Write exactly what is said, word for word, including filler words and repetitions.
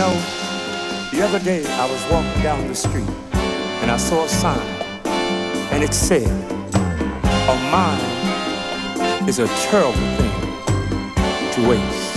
know, the other day I was walking down the street and I saw a sign and it said, a mind is a terrible thing to waste.